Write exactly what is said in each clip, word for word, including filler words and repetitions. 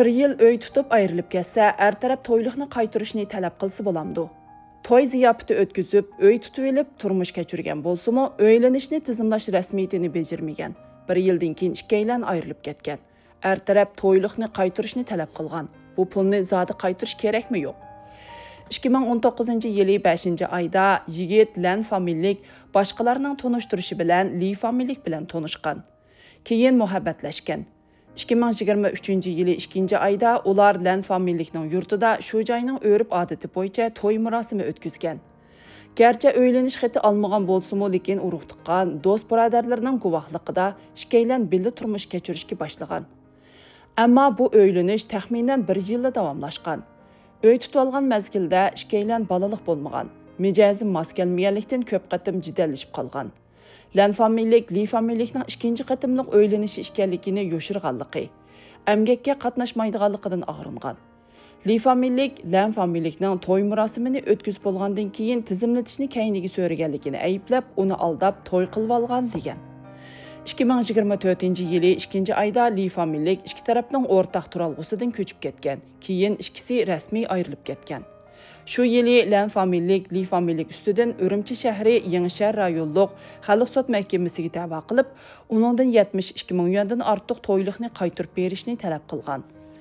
bir yil öy tutib ayrilib ketsa, er taraf to'yliqni qaytirishni talab qilsa bo'lamdi. To'y ziyofati o'tkazib, öy tutib olib turmush kechirgan bo'lsa-mu, o'ylanishni tizimlash rasmiyatini bajarmagan. Bir yildan keyin ikkilan ayrilib ketgan. Er taraf to'yliqni qaytirishni talab qilgan. Bu pulni zodi qaytirish kerakmi yo'q? ikki ming o'n to'qqizinchi yili beshinchi oyda yigit Lan familiyalik boshqalarning tonishtirishi bilan Li familiyalik bilan tanishgan. Keyin muhabbatlashgan. ikki ming yigirma uchinchi yili ikkinchi oyda ular Lan familiyalikning yurtida shu joyning o'rib odati bo'yicha to'y murosimi o'tkazgan. Gerçi o'ylanish xati olmagan bo'lsa-mu, lekin urug' tuqqan do'st birodarlarning guvohligida ikkilan birga turmush kechirishga boshlagan. Ammo bu o'ylanish taxminan bir yilda davomlashgan. Öy tutib olgan mezgilda ikkilan balaliq bo'lmagan. Mijozi mos kelmaganlikdan ko'p qatim jidallashib qolgan. Lan familiyalik Li familiyalikning ikkinchi qatimliq o'ylanishi ekanligini yoshirganligi, amgakka qatnashmaydiganligidan og'ringan. Li familiyalik Lan familiyalikning to'y murosimini o'tkazib bo'lgandan keyin tizimlatishni kayniga so'raganligini ayblab, uni aldab to'y qilib olgan degan. ikki ming yigirma to'rtinchi yili ikkinchi oyda Li familiyalik ikki tarafning o'rtaq turalg'usidan ko'chib ketgan. Keyin ikkisi rasmiy ayrilib ketgan. Shu yili Lan familiyalik Li familiyalik ustidan Urumchi shahri Yangichar rayonluq xalq sud mahkamasiga da'vo qilib, uningdan yetmish ikki ming yuandan ortiq to'yliqni qaytirib berishni talab qilgan.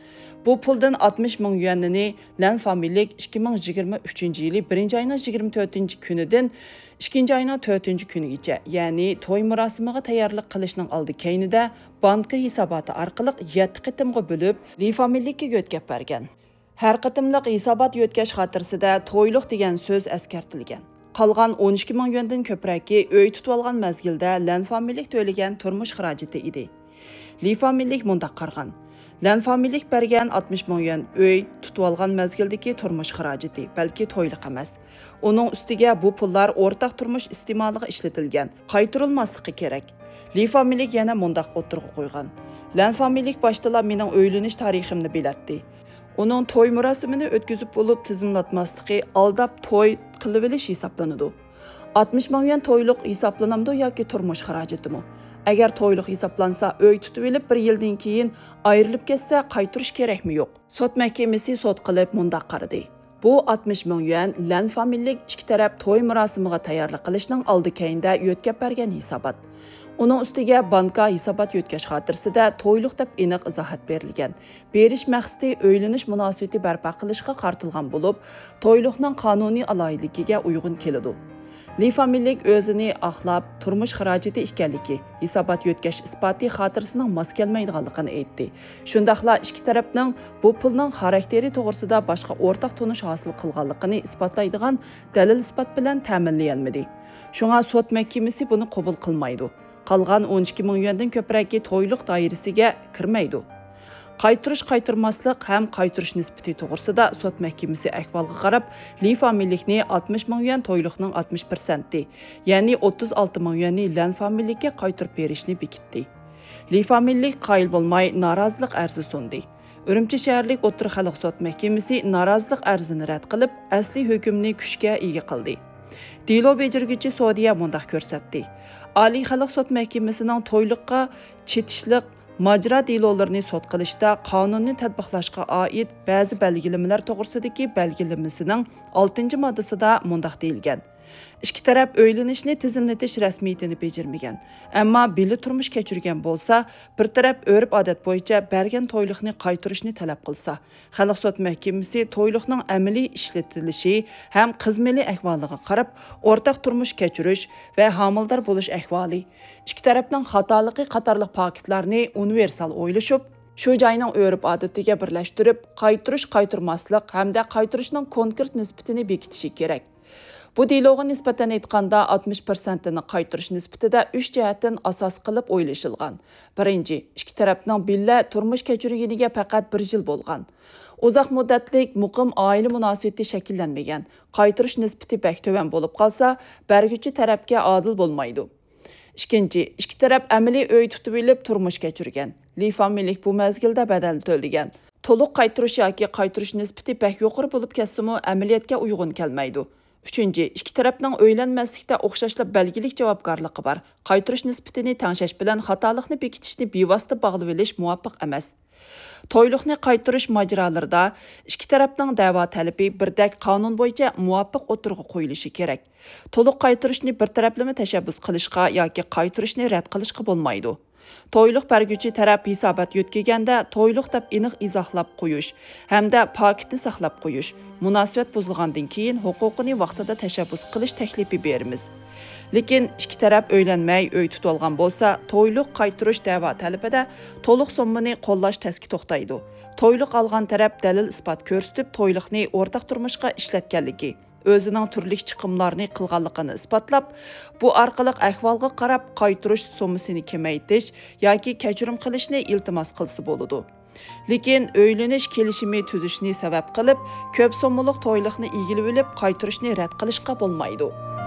Bu puldan oltmish ming yuanini Lan familiyalik ikki ming yigirma uchinchi yili birinchi oyning yigirma to'rtinchi kunidan ikkinchi oyning to'rtinchi kunigacha, ya'ni to'y murosimiga tayyorlik qilishning oldi keynida banka hisoboti orqali yetti qitimga bo'lib Li familiylikka yo'tkab bergan. Har qitimliq hisobot yo'tkash xotirasida to'yliq degan so'z askartilgan. Qolgan o'n ikki ming yuandan ko'proqi öy tutib olgan mezgilda Lan familiyalik to'lagan turmush xarajati edi. Li familiyalik mundaq qargan. Lan familiyalik bergan oltmish ming yuan öy tutib olgan mezgildagi turmush xarajati, balki to'yliq emas. Uning ustiga bu pullar o'rtaq turmush iste'moliga ishlatilgan, qaytarilmasligi kerak. Li familiyalik yana mundaq o'tirg'i qo'ygan. Lan familiyalik boshida mening o'ylanish tariximni bilatdi. Uning to'y murosimini o'tkazib bo'lib tizimlatmasligi aldab to'y qilib olish hisoblanadi. oltmish ming yuan to'yliq hisoblanamdi yoki turmush xarajatimi? Agar to'yliq hisoblansa, öy tutib olib bir yildan keyin ayrilib ketsa, qaytirish kerakmi yo'q? Sud mahkamasi sud qilib mundaq qaradi. Bu oltmish ming yuan Lan familiyalik ikki taraf to'y murosimiga tayyorlik qilishning oldi keyinda yo'tkab bergan hisobot. Uning ustiga banka hisobot yo'tkash xotirasida to'yliq deb aniq izohat berilgan. Berish maqsadi o'ylanish munosabati barpo qilishga qartilgan bo'lib, to'yliqning qonuniy alohidligiga uyg'un keladi. Li familiyalik o'zini aqlab turmush xarajati ekanligi, hisobot yo'tkash isboti xotirasining mos kelmaydiganligini aytdi. Shundaqla ikki tarafning bu pulning xarakteri to'g'risida boshqa o'rtaq tonish hosil qilganligini isbotlaydigan dalil isbot bilan ta'minlay olmadi. Shunga sud mahkamasi buni qabul qilmaydi. Qolgan o'n ikki ming yuandan ko'proqi to'yliq doirasiga kirmaydi. Qaytirish qaytirmaslik ham qaytirish nisbati to'g'risida sud mahkamasi ahvolga qarab, Li familiyalikni oltmish ming yuan to'yliqning oltmish prosenti, ya'ni o'ttiz olti ming yuanni Lan familiyalikka qaytirib berishni bekitdi. Li familiyalik qoyil bo'lmay norozilik arzi sundi. Urumchi shaharlik o'tir xalq sud mahkamasi norozilik arzini rad qilib, asli hukmni kuchga ega qildi. Dilo bejirgichi Saudiya mundaq ko'rsatdi. Oliy xalq sud mahkamasining to'yliqqa chetishliq majra delolarini sud qilishda qonunni tatbiqlashga oid ba'zi belgilamalar to'g'risidagi belgilamasining oltinchi moddasida mundaq deyilgan. Ikki taraf o'ylanishni tizimlatish rasmiyatini bajarmagan. Ammo birga turmush kechirgan bo'lsa, bir taraf o'rib odat bo'yicha bergan to'yliqni qaytirishni talab qilsa, xalq sud mahkamasi to'yliqning amaliy ishlatilishi ham qizmali ahvoliga qarab, o'rtaq turmush kechirish va homildor bo'lish ahvoli, ikki tarafning xatoligi qatorliq paketlarni universal o'ylashib, shu joyning o'rib odatiga birlashtirib, qaytirish qaytirmaslik hamda qaytirishning konkret nisbatini bekitishi kerak. Bu deloga nisbatan aytganda oltmish prosentini qaytirish nisbatida uch jihatdan asos qilib o'ylashilgan. Birinchi, ikki tarafning birga turmush kechirganiga faqat bir yil bo'lgan. Uzoq muddatlik muqim oila munosabati shakllanmagan. Qaytirish nisbati bak to'van bo'lib qolsa, berguvchi tarafga adil bo'lmaydi. Ikkinchi, ikki taraf amaliy öy tutib olib turmush kechirgan. Li familiyalik bu mezgilda badal to'lagan. To'liq qaytirish yoki qaytirish nisbati bak yuqori bo'lib ketsa-mu, amaliyotga uyg'un kelmaydi. Üçüncü, ikki tarafning o'ylanmaslikda o'xshashli belgilik javobgarligi bor. Qaytirish nisbatini tengshash bilan xatolikni bekitishni bevosita bog'lab olish muvofiq emas. To'yliqni qaytirish majralarida ikki tarafning da'vo talabi birdek qonun bo'yicha muvofiq o'tirg'i qo'yilishi kerak. To'liq qaytirishni bir taraflama tashabbus qilishga yoki qaytirishni rad qilishga bo'lmaydi. To'yliq berguvchi taraf hisobot yo'tkaganda to'yliq deb aniq izohlab qo'yish hamda paketni saqlab qo'yish, munosabat buzilgandan keyin huquqini vaqtida tashabbus qilish taklifi beramiz. Lekin ikki taraf o'ylanmay uy tutib olgan bo'lsa, to'yliq qaytirish da'vo talabida to'liq so'mmani qo'llash taski to'xtaydi. To'yliq olgan taraf dalil isbot ko'rsatib, to'yliqni o'rtaq turmushga ishlatganligi, o'zining turli chiqimlarni qilganligini isbotlab, bu orqali ahvolga qarab qaytirish summasini kamaytirish yoki kechirim qilishni iltimos qilsa bo'ladi. Lekin o'ylanish kelishimi tuzishni sabab qilib, ko'p so'mmalik to'yliqni egilib olib, qaytirishni rad qilishga bo'lmaydi.